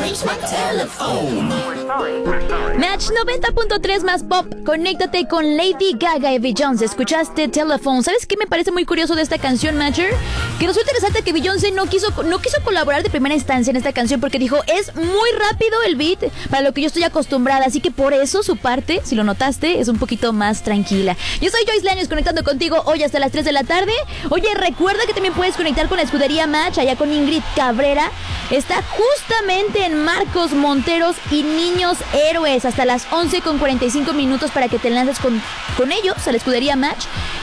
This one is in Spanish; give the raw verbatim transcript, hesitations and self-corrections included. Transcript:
Match noventa punto tres más pop. Conéctate con Lady Gaga y Beyoncé. Escuchaste Telephone. ¿Sabes qué me parece muy curioso de esta canción, Matcher? Que resulta interesante que Beyoncé no quiso, no quiso colaborar de primera instancia en esta canción porque dijo, es muy rápido el beat para lo que yo estoy acostumbrada. Así que por eso su parte, si lo notaste, es un poquito más tranquila. Yo soy Joyce Lanius conectando contigo hoy hasta las tres de la tarde. Oye, recuerda que también puedes conectar con la escudería Match, allá con Ingrid Cabrera. Está justamente en Marcos Monteros y Niños Héroes hasta las once con cuarenta y cinco minutos para que te lances con, con ellos a la escudería Match